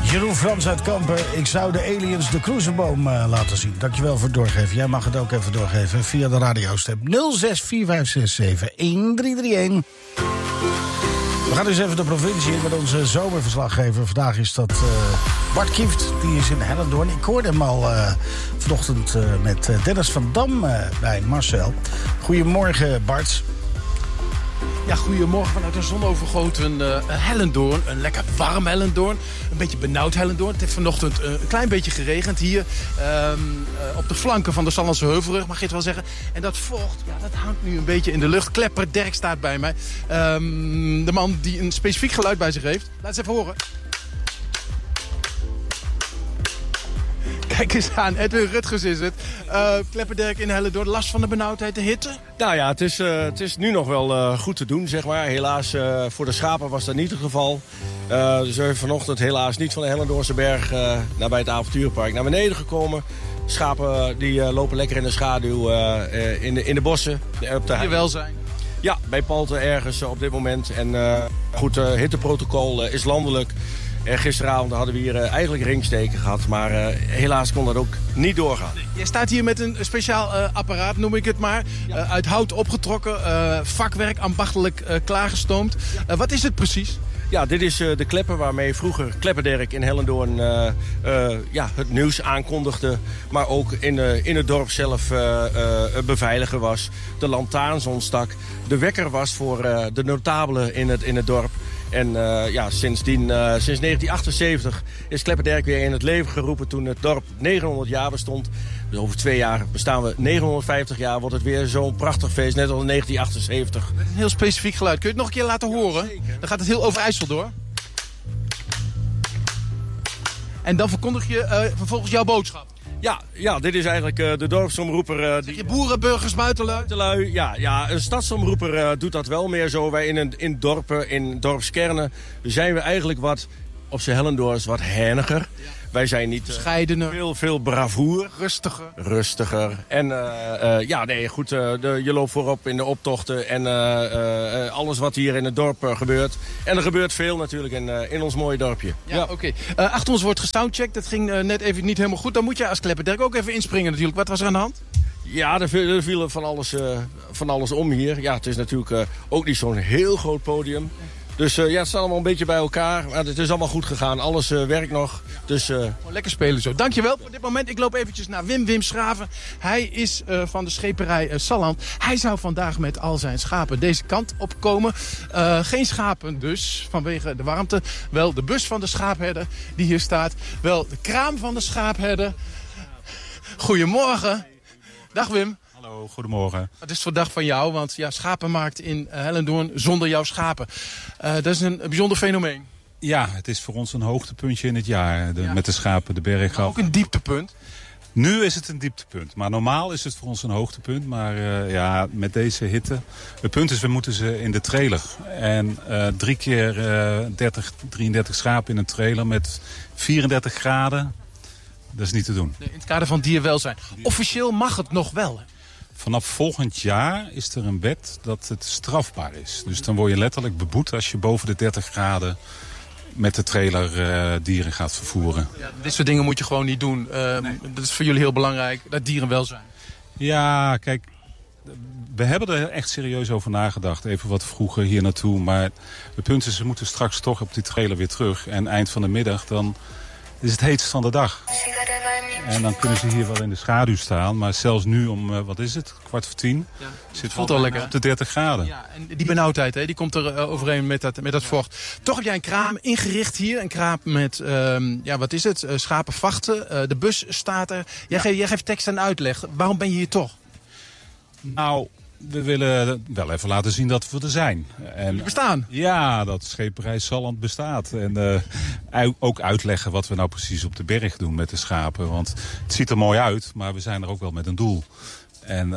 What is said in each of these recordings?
Jeroen Frans uit Kampen. Ik zou de aliens de cruiseboom laten zien. Dankjewel voor het doorgeven. Jij mag het ook even doorgeven via de radiostem 0645671331. We gaan dus even de provincie in met onze zomerverslaggever. Vandaag is dat Bart Kieft, die is in Hellendoorn. Ik hoorde hem al vanochtend met Dennis van Dam bij Marcel. Goedemorgen, Bart. Ja, goedemorgen vanuit een zonovergoten Hellendoorn. Een lekker warm Hellendoorn. Een beetje benauwd Hellendoorn. Het heeft vanochtend een klein beetje geregend hier. Op de flanken van de Sallandse Heuvelrug, mag je het wel zeggen. En dat vocht, ja, dat hangt nu een beetje in de lucht. Klepper Dirk staat bij mij. De man die een specifiek geluid bij zich heeft. Laat eens even horen. Kijk eens aan, Edwin Rutgers is het. Klepperderk in Hellendoorn, last van de benauwdheid, de hitte? Nou ja, het is nu nog wel goed te doen, zeg maar. Helaas, voor de schapen was dat niet het geval. Dus we zijn vanochtend helaas niet van de Hellendoornse berg bij het avonturenpark naar beneden gekomen. Schapen die lopen lekker in de schaduw in de bossen. Hier wel zijn? Ja, bij Palten ergens op dit moment. En goed, hitteprotocol is landelijk. En gisteravond hadden we hier eigenlijk ringsteken gehad. Maar helaas kon dat ook niet doorgaan. Jij staat hier met een speciaal apparaat, noem ik het maar. Ja. Uit hout opgetrokken, vakwerk, ambachtelijk klaargestoomd. Ja. Wat is het precies? Ja, dit is de klepper waarmee vroeger Klepperderk in Hellendoorn het nieuws aankondigde. Maar ook in het dorp zelf beveiliger was. De lantaarnzon stak. De wekker was voor de notabelen in het dorp. En sinds 1978 is Klepperderk weer in het leven geroepen toen het dorp 900 jaar bestond. Dus over 2 jaar bestaan we 950 jaar. Wordt het weer zo'n prachtig feest, net als in 1978. Met een heel specifiek geluid. Kun je het nog een keer laten horen? Zeker. Dan gaat het heel Overijssel door. En dan verkondig je vervolgens jouw boodschap. Ja, dit is eigenlijk de dorpsomroeper. Zeg je boeren, burgers, buitenlui? Ja, een stadsomroeper doet dat wel meer zo. Wij in dorpen, in dorpskernen, zijn we eigenlijk wat, op z'n Hellendoorns, wat herniger. Ja. Wij zijn niet scheidener. Veel bravoer. Rustiger. En je loopt voorop in de optochten en alles wat hier in het dorp gebeurt. En er gebeurt veel natuurlijk in ons mooie dorpje. Ja. Oké. Achter ons wordt gesoundcheckt. Dat ging net even niet helemaal goed. Dan moet je als Klepperderk ook even inspringen natuurlijk. Wat was er aan de hand? Ja, er viel van alles om hier. Ja, het is natuurlijk ook niet zo'n heel groot podium. Dus het staat allemaal een beetje bij elkaar. Maar het is allemaal goed gegaan. Alles werkt nog. Dus, lekker spelen zo. Dankjewel voor dit moment. Ik loop eventjes naar Wim Schraven. Hij is van de scheperij Salland. Hij zou vandaag met al zijn schapen deze kant opkomen. Geen schapen dus, vanwege de warmte. Wel de bus van de schaapherder die hier staat. Wel de kraam van de schaapherder. Goedemorgen. Dag Wim. Hallo, goedemorgen. Het is voor dag van jou, want ja, schapenmarkt in Hellendoorn zonder jouw schapen. Dat is een bijzonder fenomeen. Ja, het is voor ons een hoogtepuntje in het jaar met de schapen de berg af. Maar ook een dieptepunt? Nu is het een dieptepunt, maar normaal is het voor ons een hoogtepunt. Maar met deze hitte. Het punt is, we moeten ze in de trailer. En 3 keer 33 schapen in een trailer met 34 graden. Dat is niet te doen. Nee, in het kader van dierwelzijn. Officieel mag het nog wel, hè? Vanaf volgend jaar is er een wet dat het strafbaar is. Dus dan word je letterlijk beboet als je boven de 30 graden met de trailer dieren gaat vervoeren. Ja, dit soort dingen moet je gewoon niet doen. Nee. Dat is voor jullie heel belangrijk, dat dierenwelzijn. Ja, kijk, we hebben er echt serieus over nagedacht. Even wat vroeger hier naartoe. Maar het punt is, we moeten straks toch op die trailer weer terug. En eind van de middag dan is het heetst van de dag. En dan kunnen ze hier wel in de schaduw staan. Maar zelfs nu om, 10:15... Ja, zit voelt al lekker op de 30 graden. Ja, en die benauwdheid, hè, die komt er overeen met dat vocht. Toch heb jij een kraam ingericht hier. Een kraam met, schapenvachten. De bus staat er. Jij geeft tekst en uitleg. Waarom ben je hier toch? Nou, we willen wel even laten zien dat we er zijn. En bestaan? Ja, dat scheperij Salland bestaat. En ook uitleggen wat we nou precies op de berg doen met de schapen. Want het ziet er mooi uit, maar we zijn er ook wel met een doel. En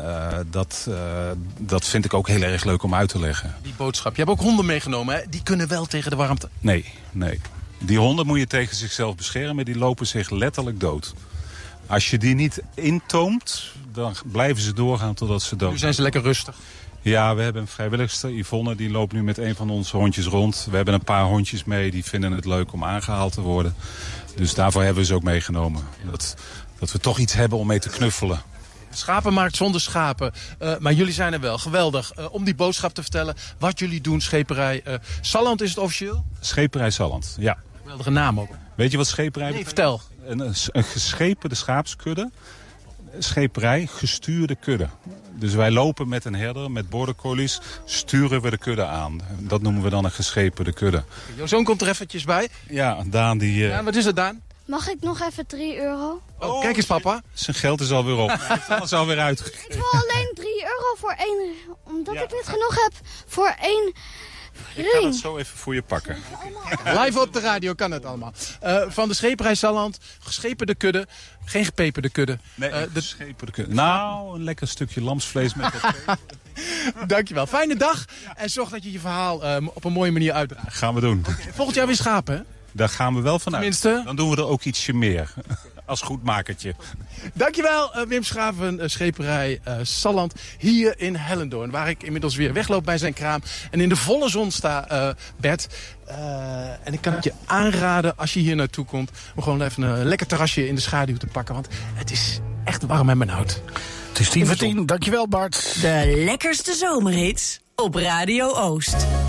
dat vind ik ook heel erg leuk om uit te leggen. Die boodschap. Je hebt ook honden meegenomen, hè? Die kunnen wel tegen de warmte. Nee. Die honden moet je tegen zichzelf beschermen. Die lopen zich letterlijk dood. Als je die niet intoomt, dan blijven ze doorgaan totdat ze dood zijn. Nu zijn ze lekker rustig. Ja, we hebben een vrijwilligster, Yvonne, die loopt nu met een van onze hondjes rond. We hebben een paar hondjes mee, die vinden het leuk om aangehaald te worden. Dus daarvoor hebben we ze ook meegenomen. Dat we toch iets hebben om mee te knuffelen. Schapenmarkt zonder schapen. Maar jullie zijn er wel. Geweldig. Om die boodschap te vertellen wat jullie doen, scheperij Salland is het officieel? Scheperij Salland, ja. Geweldige naam ook. Weet je wat scheperij Nee, vertel. Een geschepende schaapskudde. Scheperij, gestuurde kudde. Dus wij lopen met een herder, met border collies, sturen we de kudde aan. Dat noemen we dan een geschepende kudde. Jouw zoon komt er eventjes bij. Ja, Daan die... Ja, wat is het, Daan? Mag ik nog even 3 euro? Oh, kijk eens, papa. Zijn geld is alweer op. Hij heeft alles alweer uitgegeven. Ik wil alleen 3 euro voor 1... Omdat ik niet genoeg heb voor 1 Ik ga ring. het zo even voor je pakken. Live op de radio kan het allemaal. Van de scheperij Salland, geschepende kudde, geen gepeperde kudde. Nee, geschepende kudde. Nou, een lekker stukje lamsvlees met wat Dankjewel. Fijne dag. En zorg dat je je verhaal op een mooie manier uitdraagt. gaan we doen. Volgend jaar weer schapen, hè? Daar gaan we wel vanuit. Tenminste. Dan doen we er ook ietsje meer. Als goedmakertje. Dankjewel, Wim Schaven, scheperij Salland, hier in Hellendoorn. Waar ik inmiddels weer wegloop bij zijn kraam. En in de volle zon sta, Bert. En ik kan het je aanraden, als je hier naartoe komt, om gewoon even een lekker terrasje in de schaduw te pakken. Want het is echt warm en benauwd. Het is 10:10. Dankjewel, Bart. De lekkerste zomerhits op Radio Oost.